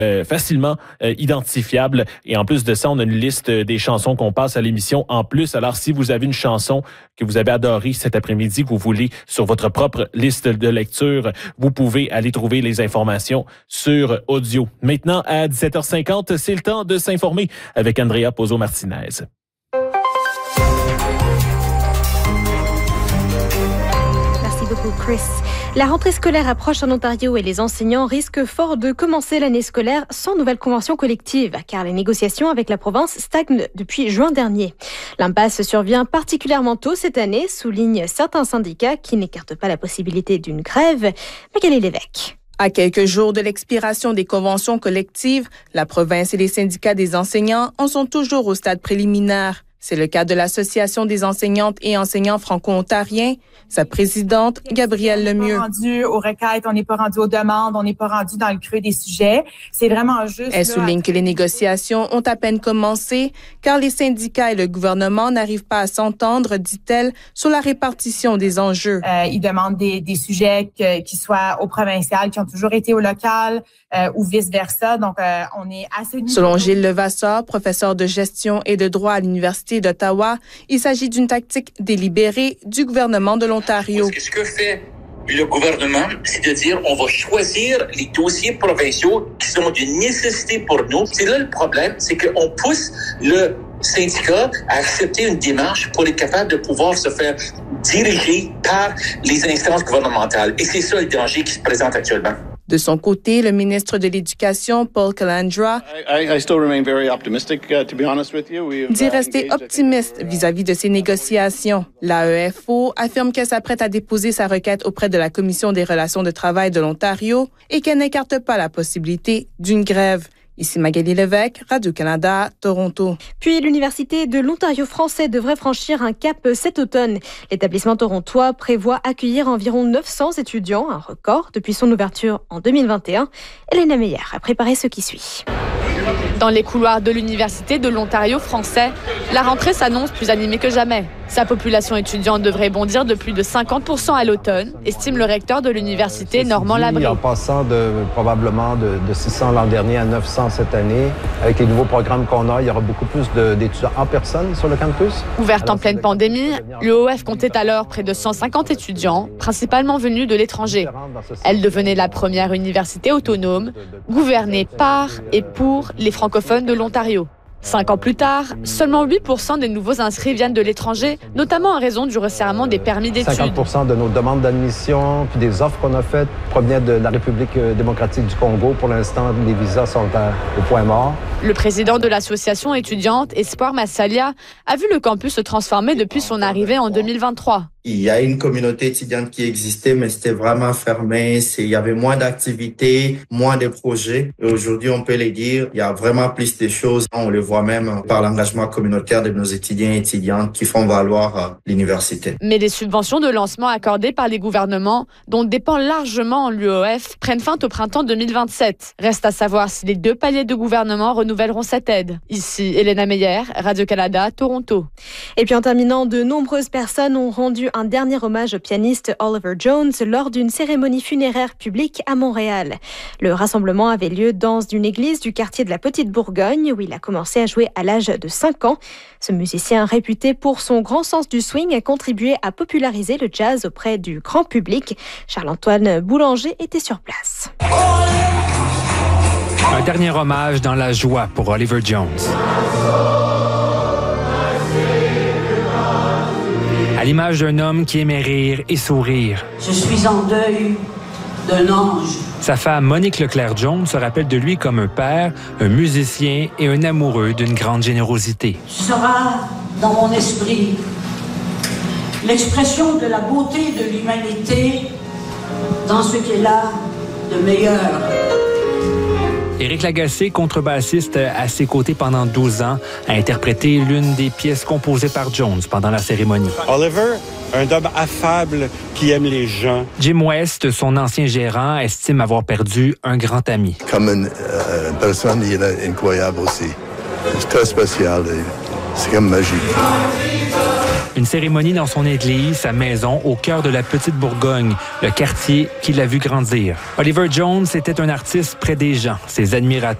facilement identifiable. Et en plus de ça, on a une liste des chansons qu'on passe à l'émission en plus. Alors, si vous avez une chanson que vous avez adorée cet après-midi, que vous voulez sur votre propre liste de lecture, vous pouvez aller trouver les informations sur audio. Maintenant, à 17h50, c'est le temps de s'informer avec Andrea Pozzo-Martinez. Merci beaucoup, Chris. La rentrée scolaire approche en Ontario et les enseignants risquent fort de commencer l'année scolaire sans nouvelle convention collective, car les négociations avec la province stagnent depuis juin dernier. L'impasse survient particulièrement tôt cette année, soulignent certains syndicats qui n'écartent pas la possibilité d'une grève. Magali Lévesque. À quelques jours de l'expiration des conventions collectives, la province et les syndicats des enseignants en sont toujours au stade préliminaire. C'est le cas de l'Association des enseignantes et enseignants franco-ontariens. Sa présidente, Gabrielle Lemieux. On n'est pas rendu aux requêtes, on n'est pas rendu aux demandes, on n'est pas rendu dans le creux des sujets. C'est vraiment juste... Elle souligne que les négociations ont à peine commencé, car les syndicats et le gouvernement n'arrivent pas à s'entendre, dit-elle, sur la répartition des enjeux. Ils demandent des sujets qui soient au provincial, qui ont toujours été au local, ou vice-versa. Donc, on est assez... Selon Gilles Levasseur, professeur de gestion et de droit à l'Université d'Ottawa, il s'agit d'une tactique délibérée du gouvernement de l'Ontario. Ce que fait le gouvernement, c'est de dire on va choisir les dossiers provinciaux qui sont d'une nécessité pour nous. C'est là le problème, c'est qu'on pousse le syndicat à accepter une démarche pour être capable de pouvoir se faire diriger par les instances gouvernementales. Et c'est ça le danger qui se présente actuellement. De son côté, le ministre de l'Éducation, Paul Calandra, dit rester optimiste vis-à-vis de ces négociations. L'AEFO affirme qu'elle s'apprête à déposer sa requête auprès de la Commission des relations de travail de l'Ontario et qu'elle n'écarte pas la possibilité d'une grève. Ici Magali Lévesque, Radio-Canada, Toronto. Puis l'Université de l'Ontario français devrait franchir un cap cet automne. L'établissement torontois prévoit accueillir environ 900 étudiants, un record depuis son ouverture en 2021. Hélène Meyer a préparé ce qui suit. Dans les couloirs de l'Université de l'Ontario français, la rentrée s'annonce plus animée que jamais. Sa population étudiante devrait bondir de plus de 50% à l'automne, estime le recteur de l'université, Normand Labrie. En passant probablement de 600 l'an dernier à 900 cette année, avec les nouveaux programmes qu'on a, il y aura beaucoup plus d'étudiants en personne sur le campus. Ouverte en pleine pandémie, l'UOF comptait alors près de 150 étudiants, principalement venus de l'étranger. Elle devenait la première université autonome, gouvernée par et pour les francophones de l'Ontario. 5 ans plus tard, seulement 8% des nouveaux inscrits viennent de l'étranger, notamment en raison du resserrement des permis d'études. 50% de nos demandes d'admission puis des offres qu'on a faites proviennent de la République démocratique du Congo. Pour l'instant, les visas sont au point mort. Le président de l'association étudiante, Espoir Massalia, a vu le campus se transformer depuis son arrivée en 2023. Il y a une communauté étudiante qui existait, mais c'était vraiment fermé. Il y avait moins d'activités, moins de projets. Et aujourd'hui, on peut les dire, il y a vraiment plus de choses. On le voit même par l'engagement communautaire de nos étudiants et étudiantes qui font valoir l'université. Mais les subventions de lancement accordées par les gouvernements, dont dépend largement l'UOF, prennent fin au printemps 2027. Reste à savoir si les 2 paliers de gouvernement renouvelleront cette aide. Ici, Hélène Meyer, Radio-Canada, Toronto. Et puis en terminant, de nombreuses personnes ont rendu un dernier hommage au pianiste Oliver Jones lors d'une cérémonie funéraire publique à Montréal. Le rassemblement avait lieu dans une église du quartier de la Petite Bourgogne où il a commencé à jouer à l'âge de 5 ans. Ce musicien réputé pour son grand sens du swing a contribué à populariser le jazz auprès du grand public. Charles-Antoine Boulanger était sur place. Un dernier hommage dans la joie pour Oliver Jones. À l'image d'un homme qui aimait rire et sourire. Je suis en deuil d'un ange. Sa femme, Monique Leclerc-Jones, se rappelle de lui comme un père, un musicien et un amoureux d'une grande générosité. Tu seras dans mon esprit l'expression de la beauté de l'humanité dans ce qu'elle a de meilleur. Éric Lagacé, contrebassiste à ses côtés pendant 12 ans, a interprété l'une des pièces composées par Jones pendant la cérémonie. Oliver, un homme affable qui aime les gens. Jim West, son ancien gérant, estime avoir perdu un grand ami. Comme une personne, il est incroyable aussi. C'est très spécial. C'est comme magique. Une cérémonie dans son église, sa maison, au cœur de la Petite Bourgogne, le quartier qui l'a vu grandir. Oliver Jones était un artiste près des gens. Ses admirateurs